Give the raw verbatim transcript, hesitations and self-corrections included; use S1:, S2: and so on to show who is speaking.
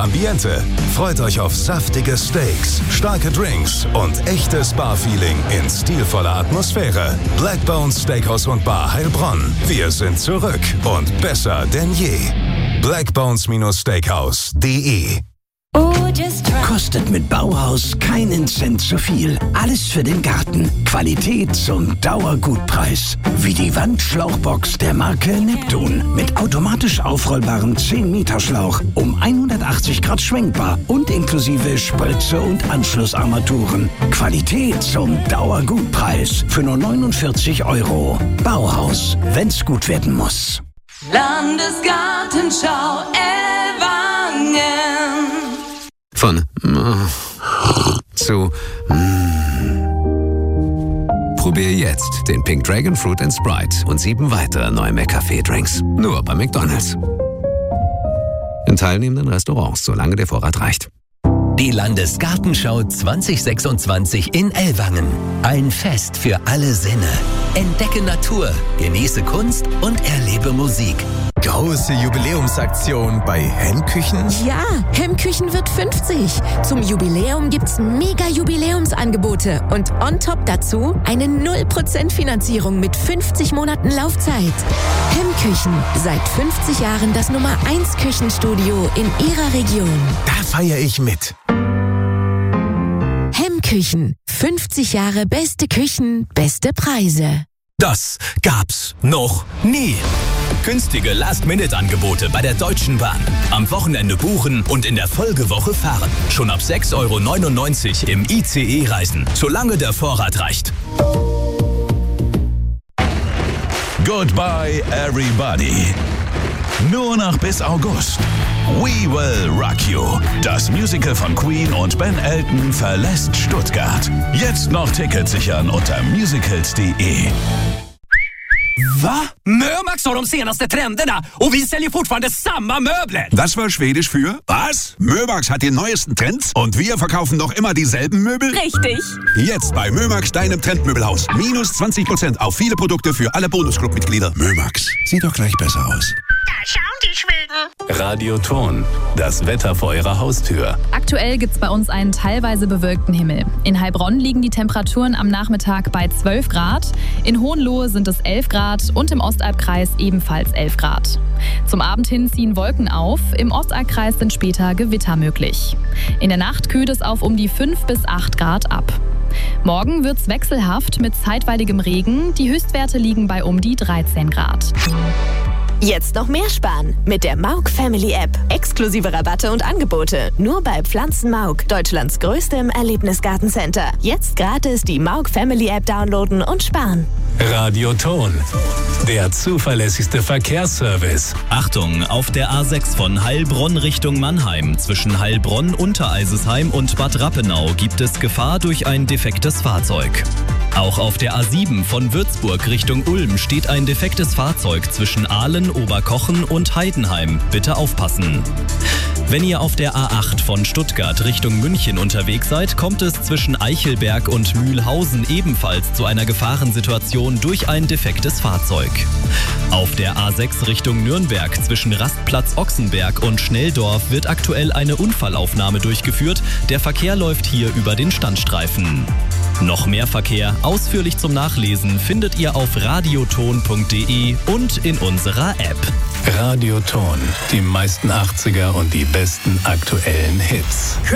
S1: Ambiente. Freut euch auf saftige Steaks, starke Drinks und echtes Bar-Feeling in stilvoller Atmosphäre. Blackbones Steakhouse und Bar Heilbronn. Wir sind zurück und besser denn je. blackbones Steakhouse punkt de
S2: Kostet mit Bauhaus keinen Cent zu viel. Alles für den Garten. Qualität zum Dauergutpreis. Wie die Wandschlauchbox der Marke Neptun. Mit automatisch aufrollbarem zehn Meter Schlauch. Um hundertachtzig Grad schwenkbar. Und inklusive Spritze und Anschlussarmaturen. Qualität zum Dauergutpreis. Für nur neunundvierzig Euro. Bauhaus. Wenn's gut werden muss.
S3: Landesgartenschau Ellwangen.
S4: Von mm, zu mm. Probier jetzt den Pink Dragon Fruit and Sprite und sieben weitere neue McCafé-Drinks. Nur bei McDonald's. In teilnehmenden Restaurants, solange der Vorrat reicht.
S5: Die Landesgartenschau zwanzig sechsundzwanzig in Ellwangen. Ein Fest für alle Sinne. Entdecke Natur, genieße Kunst und erlebe Musik.
S6: Große Jubiläumsaktion bei Hemmküchen?
S7: Ja, Hemmküchen wird fünfzig. Zum Jubiläum gibt's mega Jubiläumsangebote und on top dazu eine null Prozent Finanzierung mit fünfzig Monaten Laufzeit. Hemmküchen, seit fünfzig Jahren das Nummer eins Küchenstudio in Ihrer Region.
S6: Da feiere ich mit.
S7: Hemmküchen, fünfzig Jahre beste Küchen, beste Preise.
S8: Das gab's noch nie. Günstige Last-Minute-Angebote bei der Deutschen Bahn. Am Wochenende buchen und in der Folgewoche fahren. Schon ab sechs Euro neunundneunzig im I C E reisen, solange der Vorrat reicht.
S9: Goodbye everybody. Nur noch bis August. We Will Rock You. Das Musical von Queen und Ben Elton verlässt Stuttgart. Jetzt noch Tickets sichern unter musicals punkt de.
S10: Va? Mömax har de senaste trenderna och vi säljer fortfarande samma möbler.
S11: Das war Schwedisch für was? Mömax hat die neuesten Trends und wir verkaufen noch immer dieselben Möbel?
S12: Richtig.
S11: Jetzt bei Mömax, deinem Trendmöbelhaus. Minus zwanzig Prozent auf viele Produkte für alle Bonusclub-Mitglieder. Mömax, sieht doch gleich besser aus.
S12: Da schauen die Schweden.
S13: Radioton, das Wetter vor Ihrer Haustür.
S14: Aktuell gibt's bei uns einen teilweise bewölkten Himmel. In Heilbronn liegen die Temperaturen am Nachmittag bei zwölf Grad, in Hohenlohe sind es elf Grad und im Ostalbkreis ebenfalls elf Grad. Zum Abend hin ziehen Wolken auf, im Ostalbkreis sind später Gewitter möglich. In der Nacht kühlt es auf um die fünf bis acht Grad ab. Morgen wird's wechselhaft mit zeitweiligem Regen, die Höchstwerte liegen bei um die dreizehn Grad.
S15: Jetzt noch mehr sparen mit der Mauk Family App. Exklusive Rabatte und Angebote. Nur bei Pflanzen Mauk, Deutschlands größtem Erlebnisgartencenter. Jetzt gratis die Mauk Family App downloaden und sparen.
S13: Radioton, der zuverlässigste Verkehrsservice.
S8: Achtung, auf der A sechs von Heilbronn Richtung Mannheim zwischen Heilbronn, Untereisesheim und Bad Rappenau gibt es Gefahr durch ein defektes Fahrzeug. Auch auf der A sieben von Würzburg Richtung Ulm steht ein defektes Fahrzeug zwischen Aalen, Oberkochen und Heidenheim. Bitte aufpassen. Wenn ihr auf der A acht von Stuttgart Richtung München unterwegs seid, kommt es zwischen Eichelberg und Mühlhausen ebenfalls zu einer Gefahrensituation durch ein defektes Fahrzeug. Auf der A sechs Richtung Nürnberg zwischen Rastplatz Ochsenberg und Schnelldorf wird aktuell eine Unfallaufnahme durchgeführt. Der Verkehr läuft hier über den Standstreifen. Noch mehr Verkehr, ausführlich zum Nachlesen, findet ihr auf radioton punkt de und in unserer App.
S13: Radioton, die meisten achtziger und die besten aktuellen Hits.